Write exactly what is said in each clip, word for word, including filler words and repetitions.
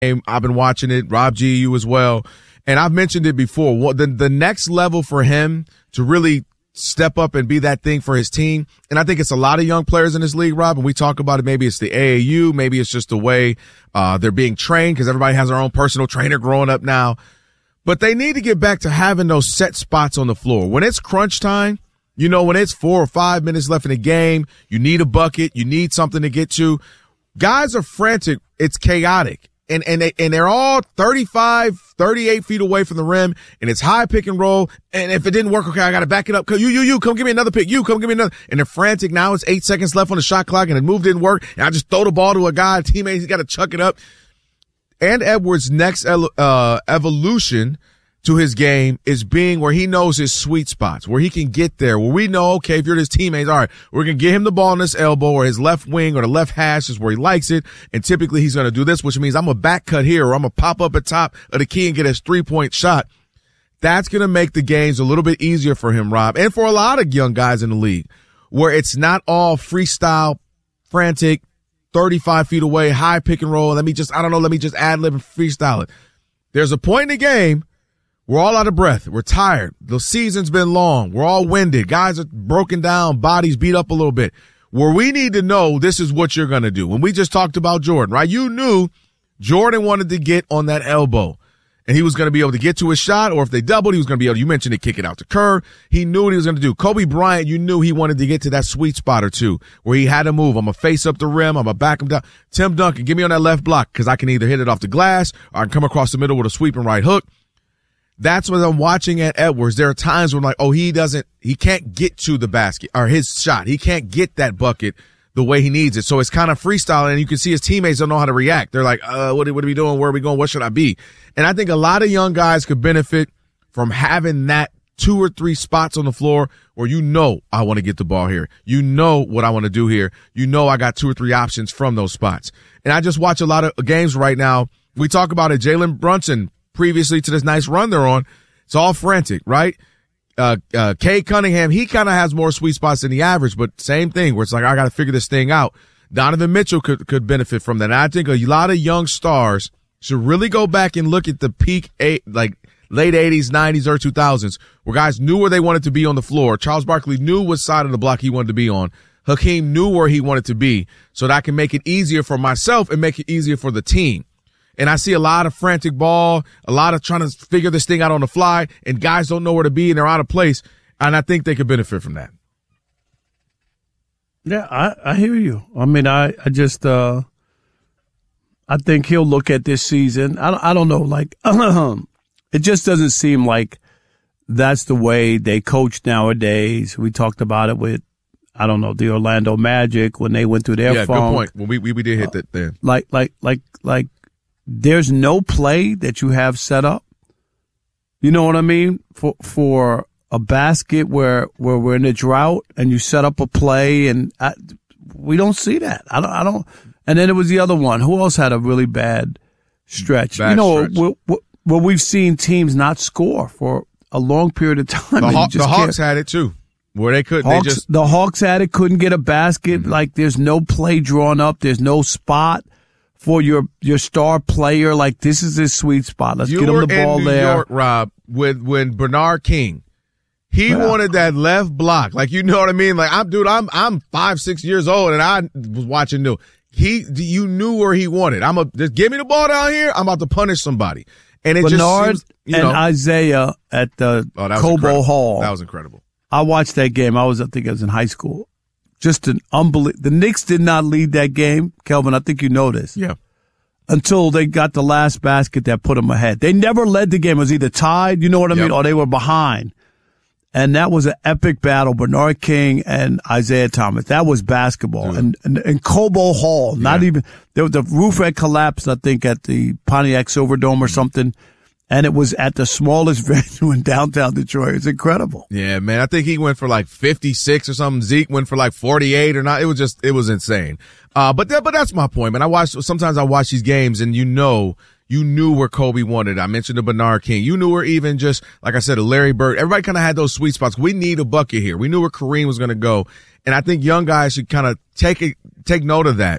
game. I've been watching it. Rob G, you as well. And I've mentioned it before. What the, the next level for him to really step up and be that thing for his team. And I think it's a lot of young players in this league, Rob, and we talk about it. Maybe it's the A A U. Maybe it's just the way uh, they're being trained because everybody has their own personal trainer growing up now. But they need to get back to having those set spots on the floor. When it's crunch time, you know, when it's four or five minutes left in the game, you need a bucket, you need something to get to. Guys are frantic. It's chaotic. And, and, they, and they're all thirty-five, thirty-eight feet away from the rim, and it's high pick and roll. And if it didn't work, okay, I got to back it up. You, you, you, come give me another pick. You, come give me another. And they're frantic. Now it's eight seconds left on the shot clock, and the move didn't work. And I just throw the ball to a guy, a teammate, he's got to chuck it up. And Edwards' next uh, evolution to his game is being where he knows his sweet spots, where he can get there, where we know, okay, if you're his teammates, all right, we're going to get him the ball on his elbow or his left wing or the left hash is where he likes it. And typically he's going to do this, which means I'm a back cut here or I'm going to pop up at top of the key and get his three-point shot. That's going to make the games a little bit easier for him, Rob, and for a lot of young guys in the league where it's not all freestyle, frantic, thirty-five feet away, high pick and roll. Let me just, I don't know, let me just ad lib and freestyle it. There's a point in the game we're all out of breath. We're tired. The season's been long. We're all winded. Guys are broken down, bodies beat up a little bit. Where we need to know this is what you're going to do. When we just talked about Jordan, right? You knew Jordan wanted to get on that elbow. And he was going to be able to get to his shot, or if they doubled, he was going to be able to, you mentioned it, kick it out to Kerr. He knew what he was going to do. Kobe Bryant, you knew he wanted to get to that sweet spot or two where he had to move. I'm going to face up the rim. I'm going to back him down. Tim Duncan, get me on that left block because I can either hit it off the glass or I can come across the middle with a sweeping right hook. That's what I'm watching at Edwards. There are times where I'm like, oh, he doesn't, he can't get to the basket or his shot. He can't get that bucket the way he needs it. So it's kind of freestyling, and you can see his teammates don't know how to react. They're like, uh, what are, what are we doing? Where are we going? What should I be? And I think a lot of young guys could benefit from having that two or three spots on the floor where you know I want to get the ball here. You know what I want to do here. You know I got two or three options from those spots. And I just watch a lot of games right now. We talk about it. Jalen Brunson, previously to this nice run they're on, it's all frantic, right? Uh, uh, Cade Cunningham, he kind of has more sweet spots than the average, but same thing where it's like, I got to figure this thing out. Donovan Mitchell could, could benefit from that. And I think a lot of young stars should really go back and look at the peak eight, like late eighties, nineties, or two thousands where guys knew where they wanted to be on the floor. Charles Barkley knew what side of the block he wanted to be on. Hakeem knew where he wanted to be, so that I can make it easier for myself and make it easier for the team. And I see a lot of frantic ball, a lot of trying to figure this thing out on the fly, and guys don't know where to be and they're out of place. And I think they could benefit from that. Yeah, I, I hear you. I mean, I, I just, uh, I think he'll look at this season. I, I don't know, like, it just doesn't seem like that's the way they coach nowadays. We talked about it with, I don't know, the Orlando Magic when they went through their yeah, funk. good point. Well, we, we, we did hit that then. Like, like, like, like, there's no play that you have set up. You know what I mean? For for a basket where where we're in a drought and you set up a play, and I, we don't see that. I don't. I don't. And then it was the other one. Who else had a really bad stretch? Bad you know, stretch. Where, where we've seen teams not score for a long period of time. The, Haw- the Hawks had it too, where they couldn't. Hawks, they just the Hawks had it, couldn't get a basket. Mm-hmm. Like there's no play drawn up. There's no spot for your your star player. Like, this is his sweet spot. Let's you get him were the ball in New there. York, Rob, with when Bernard King, he Yeah. wanted that left block. Like, you know what I mean? Like, I'm dude, I'm I'm five six years old, and I was watching new. He, you knew where he wanted. I'm a just give me the ball down here. I'm about to punish somebody. And it Bernard just seems, you and know, Isaiah at the oh, that was Cobo incredible. Hall. That was incredible. I watched that game. I was, I think I was in high school. Just an unbelievable. The Knicks did not lead that game, Kelvin. I think you know this. Yeah. Until they got the last basket that put them ahead. They never led the game. It was either tied, you know what I Yep. mean, or they were behind. And that was an epic battle, Bernard King and Isaiah Thomas. That was basketball. Dude. And, and and Cobo Hall, not Yeah. even, there, the roof had collapsed, I think, at the Pontiac Silverdome or something. And it was at the smallest venue in downtown Detroit. It's incredible. Yeah, man. I think he went for like fifty-six or something. Zeke went for like forty-eight or not. It was just, it was insane. Uh, but that, but that's my point, man. I watch, sometimes I watch these games and you know, you knew where Kobe wanted. I mentioned the Bernard King. You knew where even just, like I said, a Larry Bird. Everybody kind of had those sweet spots. We need a bucket here. We knew where Kareem was going to go. And I think young guys should kind of take it, take note of that.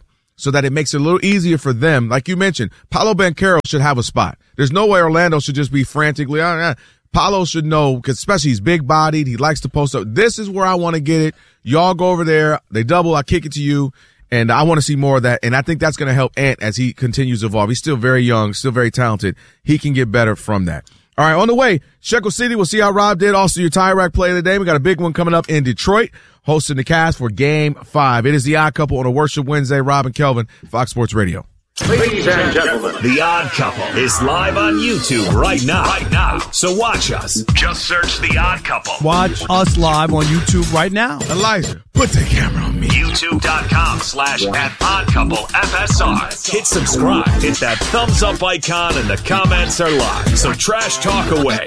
so that it makes it a little easier for them. Like you mentioned, Paolo Banchero should have a spot. There's no way Orlando should just be frantically, oh, yeah. Paolo should know, because especially he's big-bodied. He likes to post up. This is where I want to get it. Y'all go over there. They double. I kick it to you. And I want to see more of that. And I think that's going to help Ant as he continues to evolve. He's still very young, still very talented. He can get better from that. All right, on the way, Shekel City. We'll see how Rob did. Also, your Tire Rack play of the day. We got a big one coming up in Detroit, hosting the Cavs for Game five. It is The Odd Couple on a Worship Wednesday. Rob and Kelvin, Fox Sports Radio. Ladies and gentlemen, The Odd Couple is live on YouTube right now. Right now. So watch us. Just search The Odd Couple. Watch us live on YouTube right now. Elijah, put the camera on me. YouTube.com slash at Odd Couple F S R. Hit subscribe. Hit that thumbs up icon and the comments are live. So trash talk away.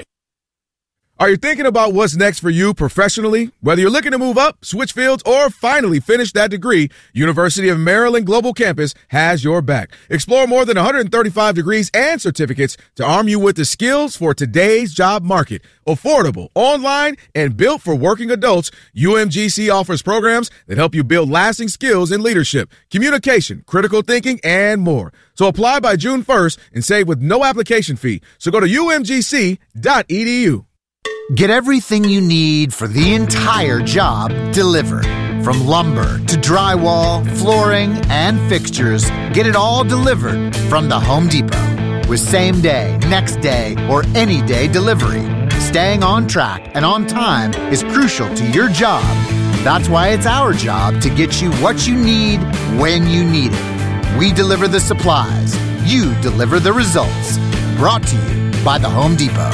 Are you thinking about what's next for you professionally? Whether you're looking to move up, switch fields, or finally finish that degree, University of Maryland Global Campus has your back. Explore more than one hundred thirty-five degrees and certificates to arm you with the skills for today's job market. Affordable, online, and built for working adults, U M G C offers programs that help you build lasting skills in leadership, communication, critical thinking, and more. So apply by June first and save with no application fee. So go to U M G C dot E D U. Get everything you need for the entire job delivered. From lumber to drywall, flooring, and fixtures, get it all delivered from the Home Depot. With same day, next day, or any day delivery, staying on track and on time is crucial to your job. That's why it's our job to get you what you need when you need it. We deliver the supplies. You deliver the results. Brought to you by the Home Depot.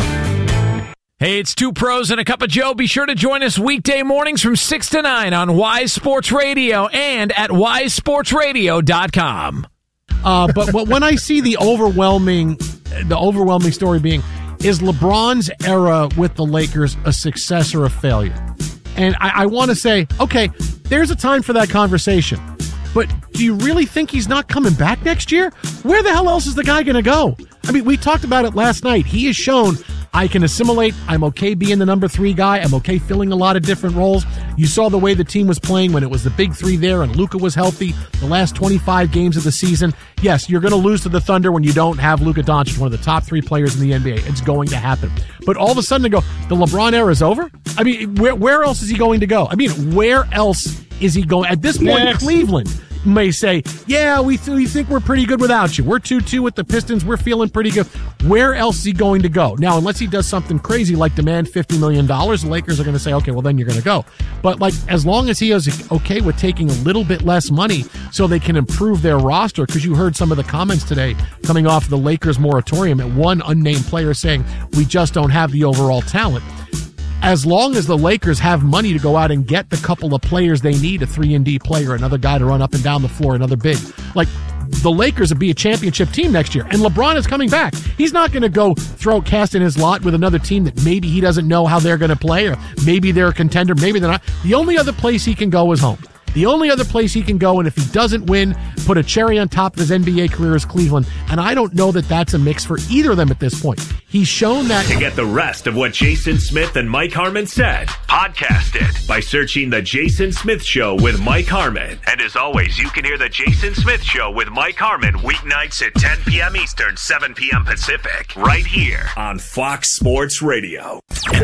Hey, it's Two Pros and a Cup of Joe. Be sure to join us weekday mornings from six to nine on Wise Sports Radio and at wise sports radio dot com. Uh, but, but when I see the overwhelming, the overwhelming story being, is LeBron's era with the Lakers a success or a failure? And I, I want to say, okay, there's a time for that conversation. But do you really think he's not coming back next year? Where the hell else is the guy going to go? I mean, we talked about it last night. He has shown I can assimilate. I'm okay being the number three guy. I'm okay filling a lot of different roles. You saw the way the team was playing when it was the big three there and Luka was healthy the last twenty-five games of the season. Yes, you're going to lose to the Thunder when you don't have Luka Doncic, one of the top three players in the N B A. It's going to happen. But all of a sudden to go, the LeBron era is over? I mean, where, where else is he going to go? I mean, where else is he going? At this point, Next. Cleveland may say, yeah, we, th- we think we're pretty good without you. We're two two with the Pistons. We're feeling pretty good. Where else is he going to go? Now, unless he does something crazy like demand fifty million dollars, the Lakers are going to say, okay, well, then you're going to go. But like, as long as he is okay with taking a little bit less money so they can improve their roster, because you heard some of the comments today coming off the Lakers moratorium and one unnamed player saying, we just don't have the overall talent. As long as the Lakers have money to go out and get the couple of players they need, a three and D player, another guy to run up and down the floor, another big, like the Lakers would be a championship team next year. And LeBron is coming back. He's not going to go throw cast in his lot with another team that maybe he doesn't know how they're going to play, or maybe they're a contender, maybe they're not. The only other place he can go is home. The only other place he can go, and if he doesn't win, put a cherry on top of his N B A career is Cleveland. And I don't know that that's a mix for either of them at this point. He's shown that. To get the rest of what Jason Smith and Mike Harmon said, podcast it by searching The Jason Smith Show with Mike Harmon. And as always, you can hear The Jason Smith Show with Mike Harmon weeknights at ten p.m. Eastern, seven p.m. Pacific, right here on Fox Sports Radio.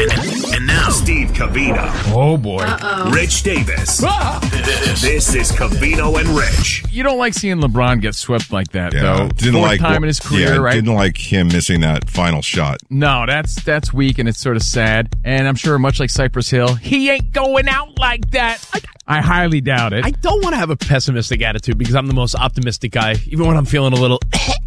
And now, Steve Covino. Oh, boy. Uh-oh. Rich Davis. Ah! This is Covino and Rich. You don't like seeing LeBron get swept like that, yeah, though. Didn't Fourth like, time in his career, yeah, right? Didn't like him missing that final shot. No, that's that's weak, and it's sort of sad. And I'm sure, much like Cypress Hill, he ain't going out like that. I, I highly doubt it. I don't want to have a pessimistic attitude because I'm the most optimistic guy, even when I'm feeling a little...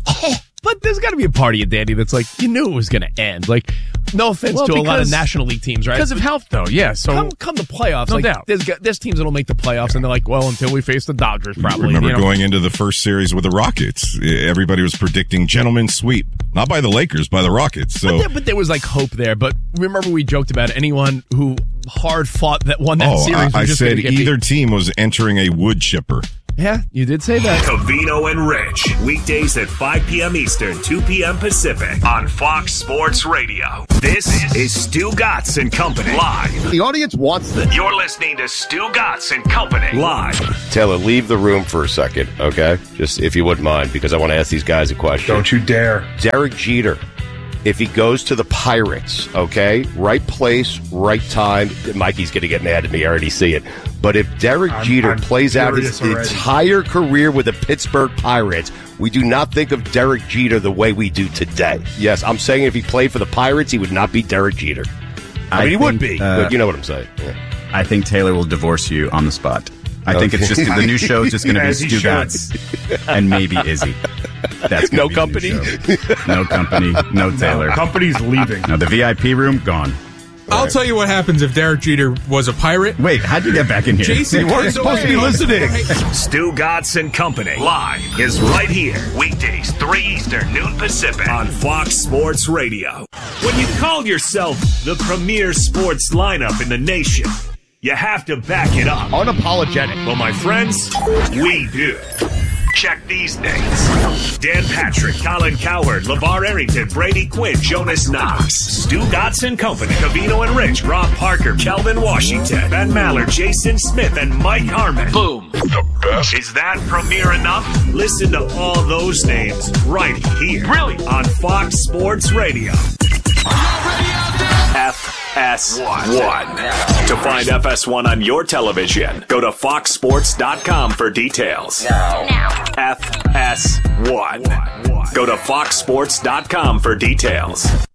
But there's got to be a part of you, Danny, that's like, you knew it was going to end. Like, no offense well, to a lot of National League teams, right? Because of health, though, yeah. So come, come the playoffs. No like, doubt. There's, there's teams that'll make the playoffs, and they're like, well, until we face the Dodgers, probably. Remember you know? going into the first series with the Rockets, everybody was predicting gentleman's sweep. Not by the Lakers, by the Rockets. So, but, there, but there was like hope there. But remember we joked about anyone who hard fought that won that oh, series. I, I just said get either beat. team was entering a wood chipper. Yeah, you did say that. Covino and Rich. Weekdays at five p.m. Eastern, two p.m. Pacific on Fox Sports Radio. This is Stu Gatz and Company live. The audience wants this. You're listening to Stu Gatz and Company live. Taylor, leave the room for a second, okay? Just if you wouldn't mind, because I want to ask these guys a question. Don't you dare. Derek Jeter, if he goes to the Pirates, okay? Right place, right time. Mikey's going to get mad at me. I already see it. But if Derek I'm, Jeter I'm plays out his already. entire career with the Pittsburgh Pirates, we do not think of Derek Jeter the way we do today. Yes, I'm saying if he played for the Pirates, he would not be Derek Jeter. I, I mean, he think, would be, uh, but you know what I'm saying. Yeah. I think Taylor will divorce you on the spot. I okay. think it's just the new show is just going to be Stu Gatz and maybe Izzy. That's no company. No company. No Taylor. No, company's leaving. No, the V I P room gone. I'll tell you what happens if Derek Jeter was a Pirate. Wait, how'd you get back in here? Jason, you weren't supposed to be listening. Stu Gatz and Company live is right here. Weekdays, three Eastern, noon Pacific on Fox Sports Radio. When you call yourself the premier sports lineup in the nation, you have to back it up. Unapologetic. Well, my friends, we do. Check these names. Dan Patrick, Colin Cowherd, LeVar Arrington, Brady Quinn, Jonas Knox, Stu Gatz and Company, Covino and Rich, Rob Parker, Kelvin Washington, Ben Maller, Jason Smith, and Mike Harmon. Boom. The best. Is that premiere enough? Listen to all those names right here. Really? On Fox Sports Radio. F S one. To find F S one on your television, go to fox sports dot com for details. Now. now. F S one. Go to fox sports dot com for details.